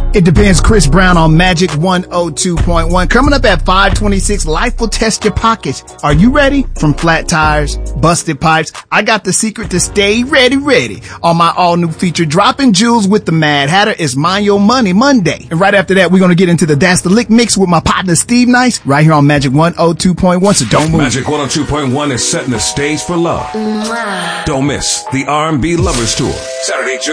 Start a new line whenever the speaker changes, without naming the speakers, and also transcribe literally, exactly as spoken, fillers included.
It depends. Chris Brown on Magic one oh two point one. Coming up at five twenty-six, life will test your pockets. Are you ready? From flat tires, busted pipes, I got the secret to stay ready, ready. On my all-new feature, Dropping Jewels with the Mad Hatter, is Mind Your Money Monday. And right after that, we're going to get into the That's the Lick mix with my partner Steve Nice right here on Magic one oh two point one, so don't move.
Magic one oh two point one is setting the stage for love. Don't miss the R and B Lovers Tour, Saturday, June